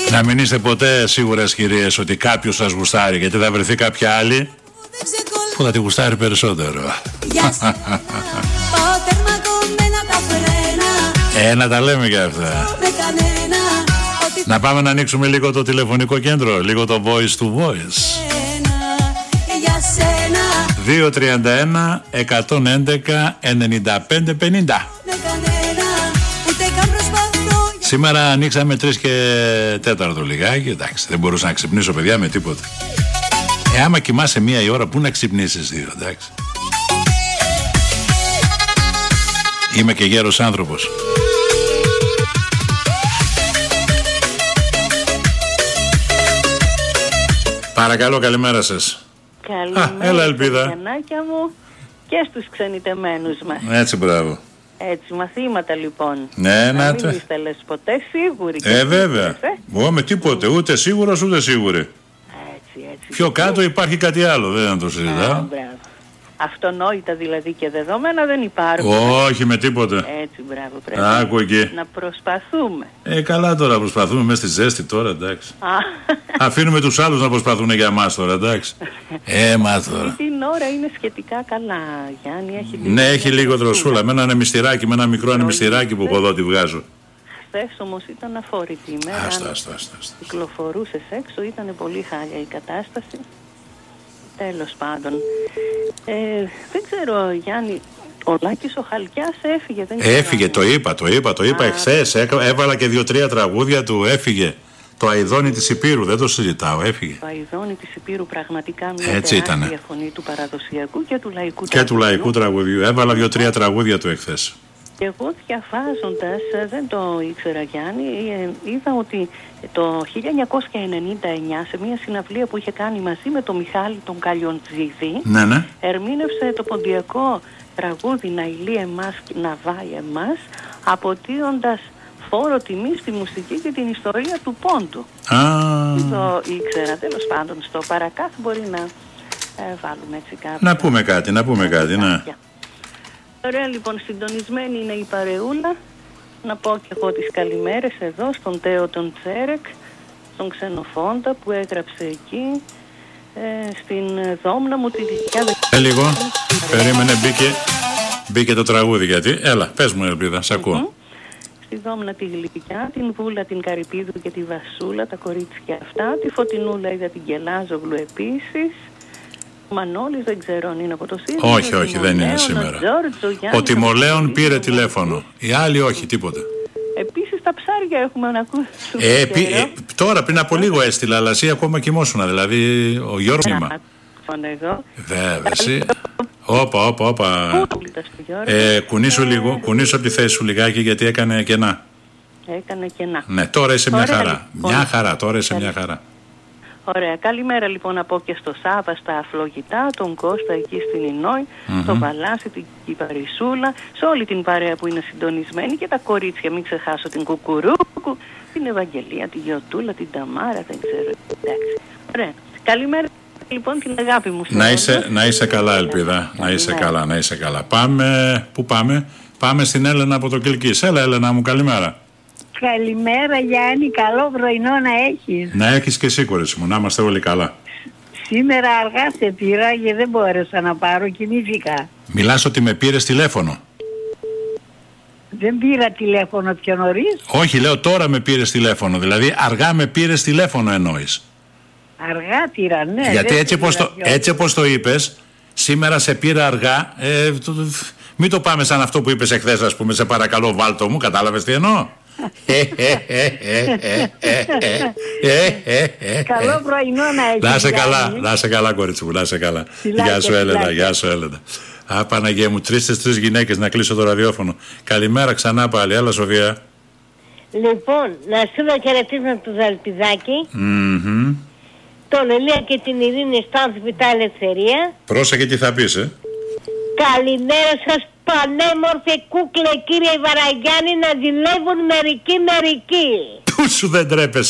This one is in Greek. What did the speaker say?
Να μην είστε ποτέ σίγουρες, κυρίες, ότι κάποιος σας γουστάρει, γιατί θα βρεθεί κάποια άλλη που θα τη γουστάρει περισσότερο. Να τα λέμε και αυτά. Να πάμε να ανοίξουμε λίγο το τηλεφωνικό κέντρο, λίγο το voice to voice. 231 111 95 50. Σήμερα ανοίξαμε 3 και 4 λιγάκι. Εντάξει, δεν μπορούσα να ξυπνήσω, παιδιά, με τίποτα. Άμα κοιμάσαι 1 η ώρα, πού να ξυπνήσεις 2, εντάξει. Είμαι και γέρος άνθρωπος. Παρακαλώ, καλημέρα σας. Καλημέρα, έλα, Ελπίδα. Γιαννάκια μου, και στους ξενιτεμένους μας. Έτσι, μπράβο. Έτσι, μαθήματα λοιπόν. Ναι, να μην είστε λες ποτέ σίγουροι. Βέβαια. Εγώ με τίποτε, ούτε σίγουρος ούτε σίγουρη. Έτσι. Πιο κάτω υπάρχει κάτι άλλο, δεν το συζητάω. Αυτονόητα δηλαδή και δεδομένα δεν υπάρχουν. Όχι, με τίποτε. Έτσι, μπράβο, πρέπει να προσπαθούμε. Καλά τώρα, προσπαθούμε μέσα στη ζέστη τώρα, εντάξει. Αφήνουμε τους άλλους να προσπαθούν για μας τώρα, εντάξει. Τώρα. Την ώρα είναι σχετικά καλά, Γιάννη. Ναι, έχει λίγο δροσούλα. Με ένα ανεμιστηράκι, με ένα μικρό ανεμιστηράκι που από εδώ τη βγάζω. Χθες όμως ήταν αφόρητη ημέρα. Άστα. Κυκλοφορούσες έξω, ήταν πολύ χάλια η κατάσταση. Τέλος πάντων. Δεν ξέρω, Γιάννη, ο Λάκης ο Χαλκιάς έφυγε. Έφυγε, το είπα εχθές. Έβαλα και 2-3 τραγούδια του, έφυγε. Το Αηδόνι της Υπήρου, δεν το συζητάω, έφυγε. Το Αηδόνι της Υπήρου, πραγματικά μια τεράστια φωνή του παραδοσιακού και του λαϊκού τραγουδιού. Και του λαϊκού τραγουδιού. Έβαλα 2-3 τραγούδια του εχθές. Και εγώ διαβάζοντας, δεν το ήξερα, Γιάννη, είδα ότι το 1999 σε μια συναυλία που είχε κάνει μαζί με τον Μιχάλη τον Καλιοντζίδη, ναι. ερμήνευσε το ποντιακό τραγούδι «Να ηλεί εμάς, να βάει εμάς», αποτείοντας φόρο τιμή στη μουσική και την ιστορία του πόντου. Δεν το ήξερα. Τέλος πάντων, στο παρακάτω μπορεί να βάλουμε έτσι κάτι. Να πούμε κάτι, ναι. Ωραία, λοιπόν, συντονισμένη είναι η παρεούλα. Να πω και εγώ τις καλημέρες εδώ στον Τέο τον Τσέρεκ, στον Ξενοφόντα που έγραψε εκεί, στην Δόμνα μου τη δικιά. Λίγο, περίμενε, μπήκε το τραγούδι γιατί. Έλα, πες μου, Ελπίδα, σ' ακούω. Στη Δόμνα τη Γλυκιά, την Βούλα, την Καρυπίδου και τη Βασούλα, τα κορίτσια αυτά, τη Φωτεινούλα είδα την Κελάζογλου επίσης. Ο Μανώλης δεν ξέρω αν είναι από το ΣΥΡΙΖΑ. Όχι, δεν είναι σήμερα. Ο Τιμολέων πήρε τηλέφωνο. Οι άλλοι όχι, τίποτα. Επίσης τα ψάρια έχουμε να ακούσουμε. Τώρα πριν από λίγο έστειλα, αλλά εσύ ακόμα κοιμόσουνα. Δηλαδή ο Γιώργος Νίμα. Βέβαια, εσύ. Όπα. Κουνήσου λίγο, κουνήσου από τη θέση σου λιγάκι γιατί έκανε κενά. Ναι, τώρα είσαι μια χαρά. Μια χαρά, τώρα είσαι μια χαρά. Ωραία. Καλημέρα λοιπόν να πω και στο Σάβα στα Αφλογητά, τον Κώστα εκεί στην Ινόη, τον Παλάση, την Κυπαρισούλα, σε όλη την παρέα που είναι συντονισμένη και τα κορίτσια, μην ξεχάσω την Κουκουρούκου, την Ευαγγελία, την Γιωτούλα, την Ταμάρα, δεν ξέρω. Εντάξει. Ωραία. Καλημέρα λοιπόν την αγάπη μου. Να είσαι καλά, Ελπίδα. Να είσαι καλά. Πού πάμε? Πάμε στην Έλενα από το Κιλκής. Έλα, Έλενα μου, καλημέρα. Καλημέρα, Γιάννη, καλό πρωινό να έχεις. Να έχεις και εσύ, κορίτσι μου, να είμαστε όλοι καλά. Σήμερα αργά σε πήρα και δεν μπόρεσα να πάρω, κοιμήθηκα. Μιλάς ότι με πήρες τηλέφωνο? Δεν πήρα τηλέφωνο πιο νωρίς. Όχι, λέω τώρα με πήρες τηλέφωνο, δηλαδή αργά με πήρες τηλέφωνο εννοείς. Αργά πήρα, ναι. Γιατί έτσι όπως το είπες, σήμερα σε πήρα αργά, μην το πάμε σαν αυτό που είπες εχθές, ας πούμε, σε παρακαλώ βάλτο μου, κατάλαβες τι εννοώ? Καλό πρωινό να έχεις. Να είσαι καλά, κορίτσι μου, να είσαι καλά. Γεια σου, Έλενα. Παναγία μου, 3 γυναίκες να κλείσω το ραδιόφωνο. Καλημέρα ξανά πάλι, έλα Σοφία. Λοιπόν, να στείλω χαιρετίσματα του Ζαλπιδάκη, τον Ελία και την Ειρήνη στο Αμφιπιτά Ελευθερία. Πρόσεχε τι θα πεις, Καλημέρα σας, πανέμορφε κούκλε κύριε Βαραγιάννη, να ζηλεύουν μερικοί. Πού σου δεν τρέπεσαι?